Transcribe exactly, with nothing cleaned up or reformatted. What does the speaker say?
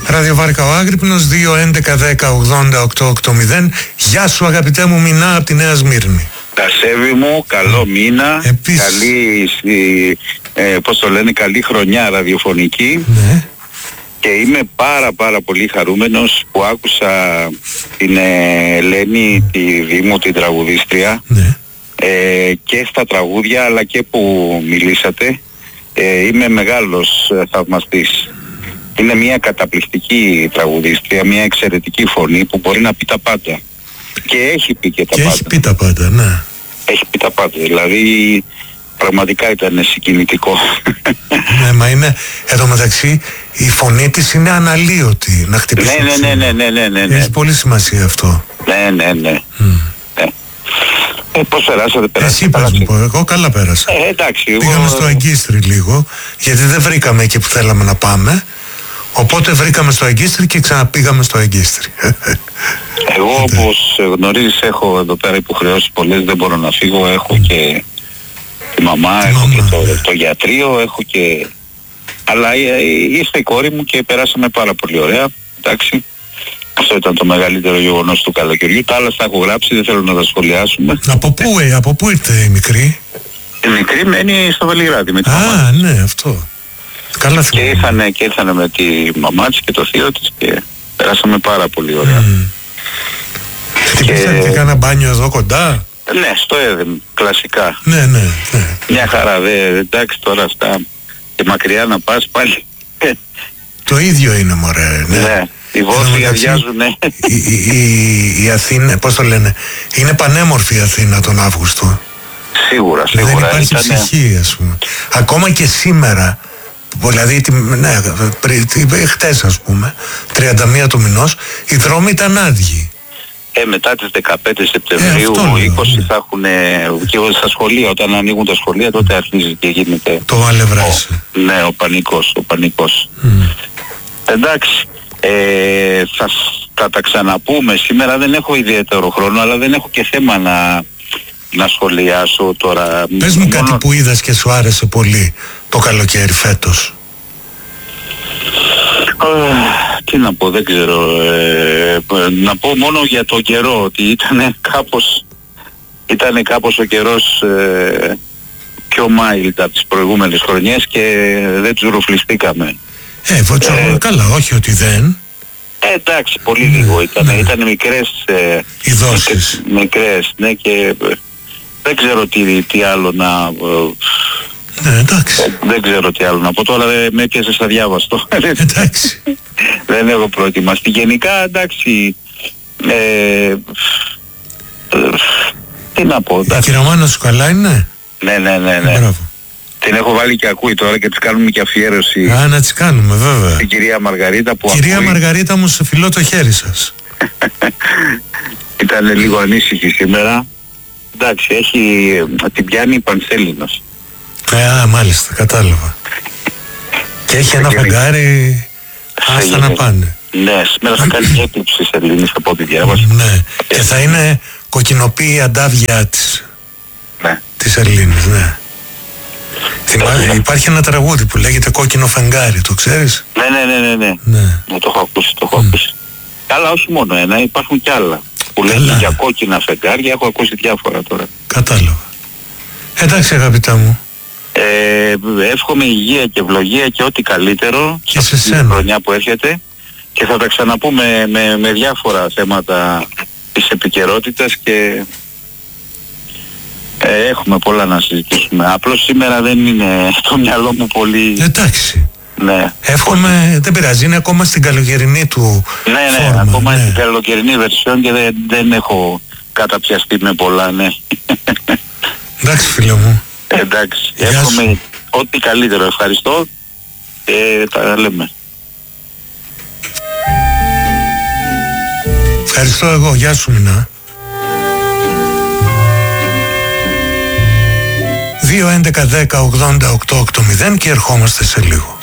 Ραδιοβάρικα ο Άγρυπνος, δύο έντεκα δέκα ογδόντα οκτώ ογδόντα. Γεια σου αγαπητέ μου Μινά από τη Νέα Σμύρνη. Τασέβη μου, καλό μήνα. Επίσης. Καλή, ε, πώς το λένε, καλή χρονιά ραδιοφωνική. Ναι. Και είμαι πάρα πάρα πολύ χαρούμενος που άκουσα την ε, Ελένη, τη Δήμου, την τραγουδίστρια, Ναι. ε, και στα τραγούδια αλλά και που μιλήσατε. Ε, είμαι μεγάλος ε, θαυμαστής. Είναι μια καταπληκτική τραγουδίστρια, μια εξαιρετική φωνή που μπορεί να πει τα πάντα. Και έχει πει και τα Και πάντα. έχει πει τα πάντα, ναι. Έχει πει τα πάντα. Δηλαδή πραγματικά ήταν συγκινητικό. Ναι, μα είναι, εδώ μεταξύ, η φωνή της είναι αναλύωτη να χτυπήσει. ναι, ναι, ναι, ναι, ναι, ναι, ναι. Έχει πολύ σημασία αυτό. Ναι, ναι, ναι. Mm. ναι. Ε, πώς περάσατε, περάσατε? Εσύ πες μου, πω, εγώ καλά πέρασα. Ε, εντάξει. Πήγαμε εγώ... στο Αγκίστρι λίγο, γιατί δεν βρήκαμε εκεί που θέλαμε να πάμε. Οπότε βρήκαμε στο Αγκίστρι και ξαναπήγαμε στο Αγκίστρι. Εγώ όπως γνωρίζεις έχω εδώ πέρα υποχρεώσεις πολλές, δεν μπορώ να φύγω. Έχω και τη μαμά, Τη έχω μαμά, και το, ναι. το γιατρείο, έχω και... Αλλά είστε η κόρη μου και περάσαμε πάρα πολύ ωραία. Εντάξει. Αυτό ήταν το μεγαλύτερο γεγονός του καλοκαιριού. Τα άλλα στα έχω γράψει, δεν θέλω να τα σχολιάσουμε. Από πού, ε, από πού ήρθε η μικρή? Η μικρή μένει στο Βελιγράδι με τη μαμά. Α, ναι, αυτό. Καλά Και θυμάμαι. ήρθανε, και ήρθανε με τη μαμά της και το θείο της και περάσαμε πάρα πολύ ωραία. Mm. Χτυπήσατε και κάνα μπάνιο εδώ κοντά? Ναι, στο Έδεμ, κλασικά. Ναι, ναι, ναι. Μια χαρά, δε, εντάξει τώρα στα... και μακριά να πας πάλι. Το ίδιο είναι, μωρέ. Ναι. Ναι, οι Βόσοι αδειάζουνε. Η, η, η, η Αθήνα, πώς το λένε, είναι πανέμορφη η Αθήνα τον Αύγουστο. Σίγουρα, Δεν σίγουρα. υπάρχει Ήτανε... ψυχή, ας πούμε. Ακόμα και σήμερα, δηλαδή τη- ναι, πριν, τη- χτες ας πούμε, τριάντα μία του μηνός, οι δρόμοι ήταν άδειοι. Ε, μετά τις δεκαπέντε Ε, Σεπτεμβρίου, αυτό λέω, είκοσι ναι. θα έχουν και στα σχολεία, όταν ανοίγουν τα σχολεία τότε αρχίζει και γίνεται Το αλευράσει. ο, ναι, ο πανικός, ο πανικός. Mm. Εντάξει, ε, θα, σ- θα τα ξαναπούμε. Σήμερα δεν έχω ιδιαίτερο χρόνο, αλλά δεν έχω και θέμα να, να σχολιάσω τώρα. Πες μου Μόνο- κάτι που είδας και σου άρεσε πολύ το καλοκαίρι φέτος. Ε, τι να πω, δεν ξέρω. Ε, να πω μόνο για το καιρό, ότι ήταν κάπως, ήτανε κάπως ο καιρός ε, πιο mild από τις προηγούμενες χρονιές και δεν τους ρουφλιστήκαμε. Ε, βοτσο, Ε, καλά, όχι ότι δεν. Ε, εντάξει, πολύ λίγο. Ήταν, ναι. ήταν μικρές, ε, Οι δόσεις. μικρές, μικρές, ναι, και ε, δεν ξέρω τι, τι άλλο να... ε, Ναι, εντάξει. δεν ξέρω τι άλλο να πω. Τώρα ε, με έπιασες αδιάβαστο. Εντάξει. Δεν έχω προετοιμαστεί. Γενικά, εντάξει, ε, ε, τι να πω, Η εντάξει. κυραμάνα σου καλά είναι? Ναι, ναι, ναι, ναι. Μπράβο. Την έχω βάλει και ακούει τώρα και της κάνουμε και αφιέρωση Α, να τις κάνουμε βέβαια. στην κυρία Μαργαρίτα που Κυρία ακούει. Μαργαρίτα μου, σε φιλώ το χέρι σας. Ήταν λίγο ανήσυχη σήμερα. Εντάξει, έχει, την πιάνει Πανσέλινος. Ε, α, μάλιστα, κατάλαβα. Και έχει ένα γενικά. φεγγάρι, άστα να πάνε. Ναι, σήμερα θα κάνει και έκλειψη σελήνης από ό,τι διάβασα. Ναι, και θα είναι κοκκινοποιή η αντάβια της, Ναι. της Ελλήνης, ναι. Θυμά- υπάρχει ένα τραγούδι που λέγεται Κόκκινο φεγγάρι, το ξέρεις? Ναι, ναι, ναι, ναι, ναι. Ναι. Ναι, το έχω ακούσει, το έχω ακούσει. Καλά, όχι μόνο ένα, υπάρχουν κι άλλα. Που λένε Καλά. για κόκκινα φεγγάρια, έχω ακούσει διάφορα τώρα. Κατάλαβα. Εντάξει αγαπητά μου. Ε, εύχομαι υγεία και ευλογία και ό,τι καλύτερο Και σε αυτή τη σένα. χρονιά που έρχεται και θα τα ξαναπούμε με, με διάφορα θέματα της επικαιρότητας και ε, έχουμε πολλά να συζητήσουμε. Απλώς σήμερα δεν είναι στο μυαλό μου πολύ... Εντάξει. Ναι. Εύχομαι, δεν πειράζει, είναι ακόμα στην καλοκαιρινή του Ναι, ναι, φόρμα. ακόμα ναι. στην καλοκαιρινή βερσιόν και δεν, δεν έχω καταπιαστεί με πολλά, ναι. Εντάξει φίλε μου. Εντάξει, Γεια εύχομαι σου. ό,τι καλύτερο. Ευχαριστώ και τα λέμε. Ευχαριστώ εγώ, γεια σου Μινά. δύο έντεκα δέκα ογδόντα οκτώ ογδόντα και ερχόμαστε σε λίγο.